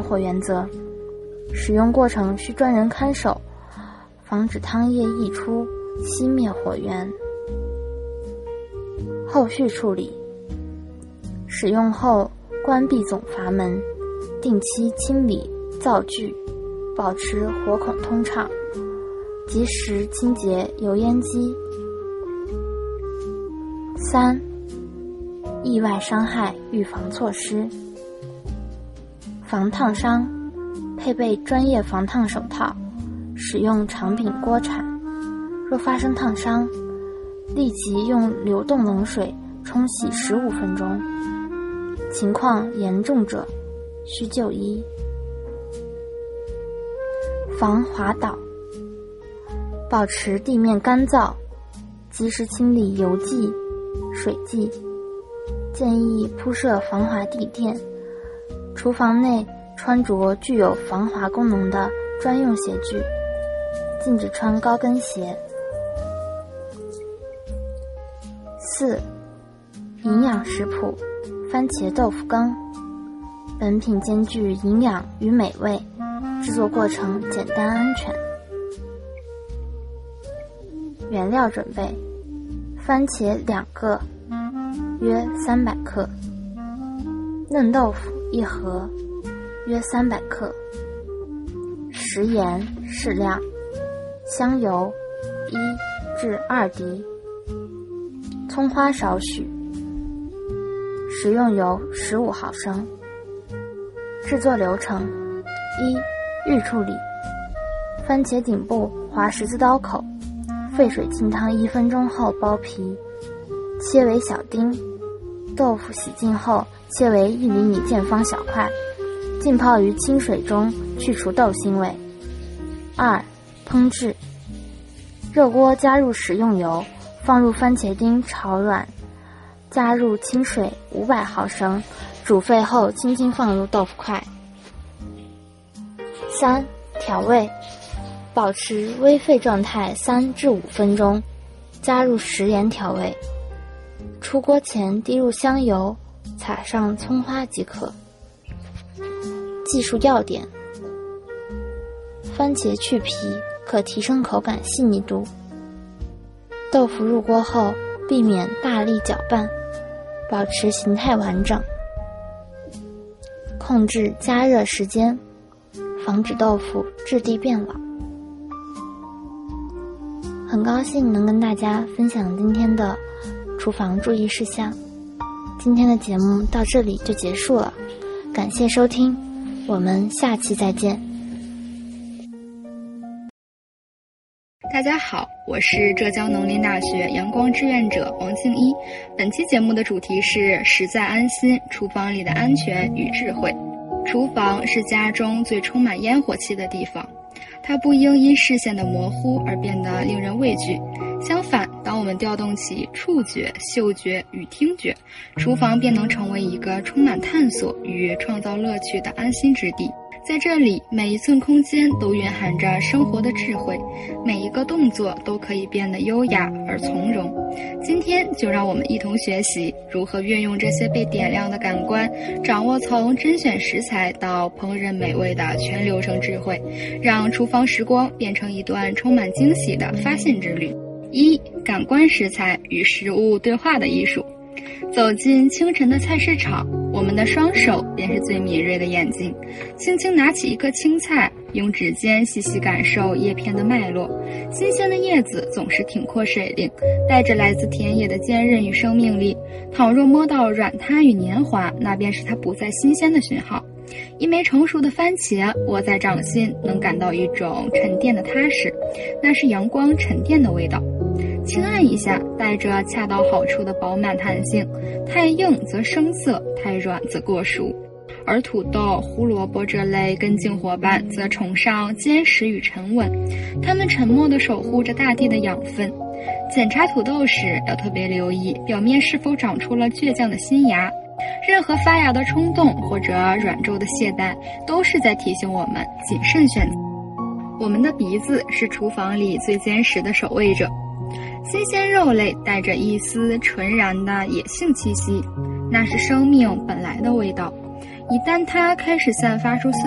火原则，使用过程需专人看守，防止汤液溢出，熄灭火源。后续处理，使用后关闭总阀门，定期清理灶具，保持火孔通畅，及时清洁油烟机。3、意外伤害预防措施。防烫伤，配备专业防烫手套，使用长柄锅铲。若发生烫伤，立即用流动冷水冲洗15分钟，情况严重者需就医。防滑倒，保持地面干燥，及时清理油迹、水迹，建议铺设防滑地垫。厨房内穿着具有防滑功能的专用鞋具，禁止穿高跟鞋。4、营养食谱番茄豆腐羹，本品兼具营养与美味，制作过程简单安全。原料准备：番茄2个，约300克；嫩豆腐1盒，约300克；食盐适量；香油1至2滴；葱花少许；食用油15毫升。制作流程： 1. 预处理，番茄顶部划十字刀口，沸水浸汤1分钟后剥皮，切为小丁。豆腐洗净后切为1厘米见方小块，浸泡于清水中去除豆腥味。2. 烹制，热锅加入食用油，放入番茄丁炒软，加入清水500毫升，煮沸后轻轻放入豆腐块。3. 调味，保持微沸状态3至5分钟，加入食盐调味。出锅前滴入香油，撒上葱花即可。技术要点：番茄去皮可提升口感细腻度。豆腐入锅后避免大力搅拌，保持形态完整。控制加热时间，防止豆腐质地变老。很高兴能跟大家分享今天的厨房注意事项。今天的节目到这里就结束了，感谢收听，我们下期再见。 大家好，我是浙江农林大学阳光志愿者王静一。本期节目的主题是实在安心，厨房里的安全与智慧。厨房是家中最充满烟火气的地方，它不应因视线的模糊而变得令人畏惧。相反，当我们调动起触觉、嗅觉与听觉，厨房便能成为一个充满探索与创造乐趣的安心之地。在这里，每一寸空间都蕴含着生活的智慧，每一个动作都可以变得优雅而从容。今天就让我们一同学习如何运用这些被点亮的感官，掌握从甄选食材到烹饪美味的全流程智慧，让厨房时光变成一段充满惊喜的发现之旅。1. 感官食材与食物对话的艺术。走进清晨的菜市场，我们的双手便是最敏锐的眼睛。轻轻拿起一颗青菜，用指尖细细感受叶片的脉络。新鲜的叶子总是挺阔水灵，带着来自田野的坚韧与生命力。倘若摸到软塌与黏滑，那便是它不再新鲜的讯号。一枚成熟的番茄握在掌心，能感到一种沉淀的踏实，那是阳光沉淀的味道。轻按一下，带着恰到好处的饱满弹性，太硬则生涩，太软则过熟。而土豆、胡萝卜这类根茎伙伴则崇尚坚实与沉稳，它们沉默地守护着大地的养分。检查土豆时要特别留意表面是否长出了倔强的新芽，任何发芽的冲动或者软皱的懈怠，都是在提醒我们谨慎选择。我们的鼻子是厨房里最坚实的守卫者。新鲜肉类带着一丝纯然的野性气息，那是生命本来的味道。一旦它开始散发出